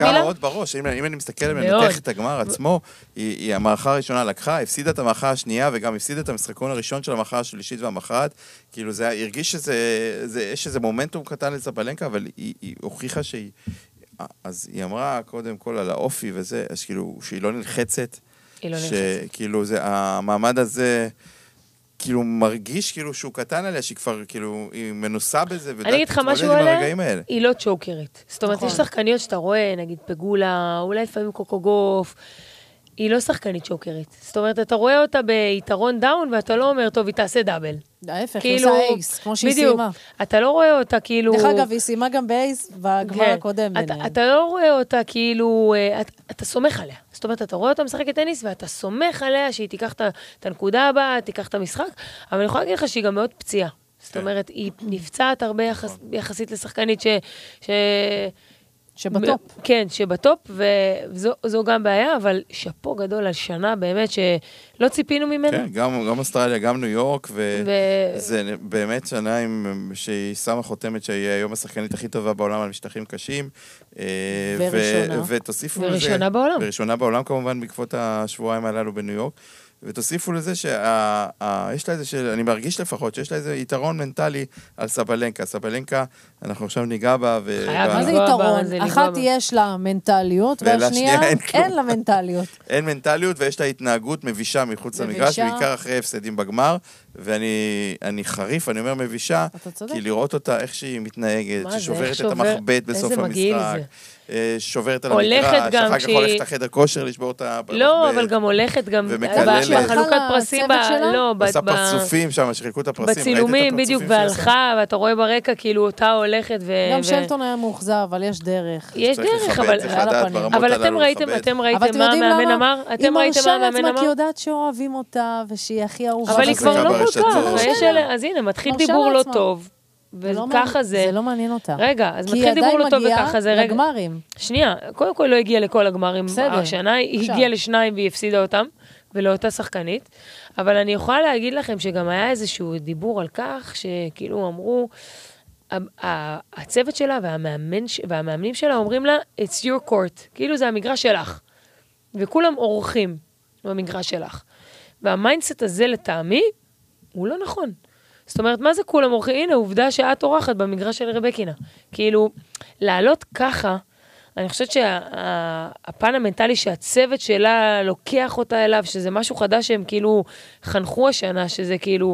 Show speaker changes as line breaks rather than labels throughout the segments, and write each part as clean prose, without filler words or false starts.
מאוד בראש, אם אני מסתכל על מנתח את הגמר עצמו, היא המערכה הראשונה לקחה, הפסידה את המערכה השנייה, וגם הפסידה את המשחקון הראשון של המערכה השלישית והמכרעת, כאילו זה הרגיש יש איזה מומנטום קטן לסבלנקה, אבל היא הוכיחה שהיא, אז היא אמרה קודם כל על האופי וזה, אז כאילו שהיא לא נלחצת, שכאילו זה, המעמד הזה, כאילו מרגיש כאילו שהוא קטן עליה, שהיא כבר כאילו, היא מנוסה בזה,
אני אגיד לך משהו עליה, היא לא צ'וקרית. זאת אומרת, יש שחקניות שאתה רואה, נגיד פגולה, אולי לפעמים קוקוגוף, היא לא שחקנית צ'וקרית. זאת אומרת, אתה רואה אותה ביתרון דאון, ואתה לא אומר, טוב, היא תעשה דאבל.
ההפך, היא עושה אייס, כמו שהיא סיימה.
אתה לא רואה אותה כאילו...
דרך אגב, היא סיימה גם באייס בגמר הקודם ביניהם.
אתה לא רואה אותה כאילו... אתה סומך עליה. זאת אומרת, אתה רואה אותה משחקת טניס, ואתה סומך עליה שהיא תיקח את הנקודה הבאה, תיקח את המשחק, אבל אני יכולה להגיד לך שהיא גם מאוד פציעה. זאת אומרת, היא נפצעת הרבה יחסית לשחקנית
שבטופ.
כן, שבטופ, וזו גם בעיה, אבל שפו גדול על שנה באמת שלא ציפינו ממנו.
כן, גם אוסטרליה, גם ניו יורק, וזה באמת שנה שהיא שמה חותמת שהיא היום השחקנית הכי טובה בעולם על משטחים קשים.
וראשונה.
ותוסיפו לזה...
וראשונה בעולם.
וראשונה בעולם כמובן בעקבות השבועיים הללו בניו יורק. ותוסיפו לזה שיש לה איזה, אני מרגיש לפחות, שיש לה איזה יתרון מנטלי על סבלנקה. סבלנקה, אנחנו עכשיו ניגע בה.
מה זה יתרון? אחת יש לה מנטליות, והשנייה אין לה מנטליות.
אין מנטליות, ויש לה התנהגות מבישה מחוץ למגרש, בעיקר אחרי הפסדים בגמר, ואני חריף, אני אומר מבישה, כי לראות אותה איך שהיא מתנהגת, ששוברת את המחבט בסוף המשחק. שוברת על המגרש, אחר כך הולכת לחדר כושר לשבור את המחבט.
לא, אבל גם הולכת גם בחלוקת פרסים,
עושה פרצופים שם, שחילקו את הפרסים.
בצילומים בדיוק, והלכה, ואתה רואה ברקע כאילו אותה הולכת.
גם שלטון היה מאוכזב, אבל יש דרך.
יש דרך, אבל אתם ראיתם מה המאמן אמר?
היא מרשה לעצמה כי יודעת שאוהבים אותה, ושהיא הכי אהובה.
אבל היא כבר לא כל כך. אז הנה, מתחיל דיבור לא טוב. וככה זה...
זה לא מעניין אותה.
רגע, אז מתחיל דיבור לא טוב וככה זה...
כי עדיין מגיעה לגמרים.
שנייה, קודם כל לא הגיעה לכל הגמרים השנה, היא הגיעה לשניים והיא הפסידה אותם, ולאותה שחקנית, אבל אני יכולה להגיד לכם שגם היה איזשהו דיבור על כך, שכאילו אמרו, הצוות שלה והמאמנים שלה אומרים לה, it's your court, כאילו זה המגרש שלך, וכולם אורחים במגרש שלך. והמיינדסט הזה לטעמי, הוא לא נכון. זאת אומרת, מה זה כולם אורחים? הנה, עובדה שאת אורחת במגרש של רבקינה. כאילו, לעלות ככה, אני חושבת שהפן המנטלי שהצוות שלה לוקח אותה אליו, שזה משהו חדש שהם כאילו חנכו השנה, שזה כאילו,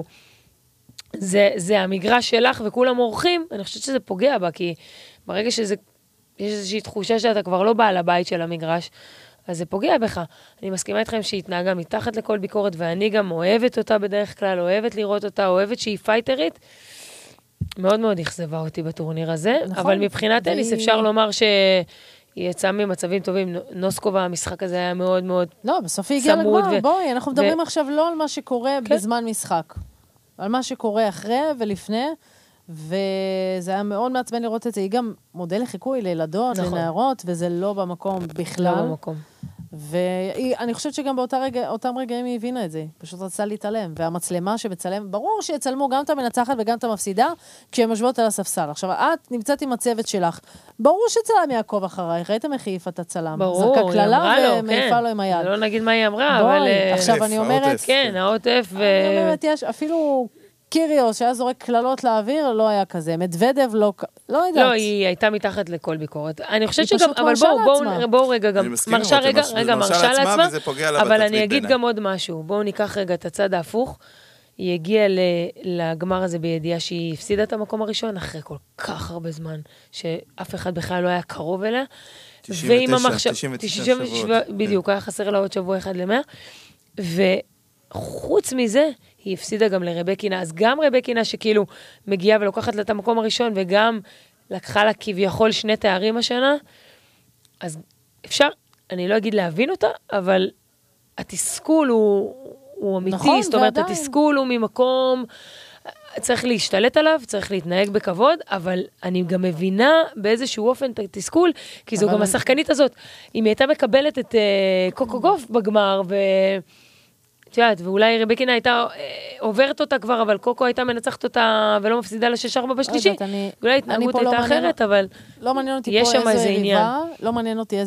זה המגרש שלך וכולם אורחים, אני חושבת שזה פוגע בה, כי ברגע יש איזושהי תחושה שאתה כבר לא בעל הבית של המגרש, אז זה פוגע בך. אני מסכימה איתכם שהיא התנהגה מתחת לכל ביקורת, ואני גם אוהבת אותה בדרך כלל, אוהבת לראות אותה, אוהבת שהיא פייטרית. מאוד מאוד אכזבה אותי בטורניר הזה, נכון, אבל מבחינת טניס אפשר לומר שהיא יצאה ממצבים טובים. נוסקובה, המשחק הזה היה מאוד מאוד צמוד.
לא, בסוף היא הגיעה לגמר. בואי, אנחנו מדברים עכשיו לא על מה שקורה בזמן משחק, על מה שקורה אחרי ולפני, וזה היה מאוד מעצבן לראות את זה. היא גם מודל לחיקוי לילדות, לנערות, וזה לא במקום בכלל.
לא במקום.
ואני חושבת שגם באותם רגעים היא הבינה את זה. פשוט רצה להתעלם. והמצלמה שבצלם, ברור שיצלמו גם את המנצחת וגם את המפסידה, כשהן יושבות על הספסל. עכשיו, את נמצאת עם הצוות שלך. ברור שצלם יעקב אחרייך. ראיתם איך העיפה את הצלם?
ברור,
זרקה כללה ומעיפה לו עם היד.
לא נגיד מה היא אמרה, אבל...
עכשיו אני אומרת...
כן, העוטף ו...
אני אומרת, יש אפילו... קיריוס, שהיה זורק כללות לאוויר, לא היה כזה. מדוודב, לא יודעת.
לא, היא הייתה מתחת לכל ביקורת. אני חושבת שגם, אבל בואו רגע, גם מרשה לעצמה, אבל אני אגיד גם עוד משהו. בואו ניקח רגע את הצד ההפוך. היא הגיעה לגמר הזה בידיעה שהיא הפסידה את המקום הראשון, אחרי כל כך הרבה זמן, שאף אחד בכלל לא היה קרוב אליה.
99 שבועות.
בדיוק, היה חסר לה עוד שבוע אחד ל100. וחוץ מזה, היא הפסידה גם לרבקינה, אז גם רבקינה שכאילו מגיעה ולוקחת לה את המקום הראשון, וגם לקחה לה כביכול 2 תארים השנה, אז אפשר, אני לא אגיד להבין אותה, אבל התסכול הוא אמיתי, נכון, זאת אומרת, התסכול הוא ממקום, צריך להשתלט עליו, צריך להתנהג בכבוד, אבל אני גם מבינה באיזשהו אופן את התסכול, כי זו גם השחקנית הזאת, אם היא הייתה מקבלת את קוקוגוף בגמר, את יודעת, ואולי רבקינה הייתה עוברת אותה כבר, אבל קוקו הייתה מנצחת אותה ולא מפסידה ל6-4 בשלישי. אולי התנהגות הייתה אחרת, אבל
לא מעניין אותי
יש
פה
שם
איזה
איזה עניין.
יריבה, לא מעניין אותי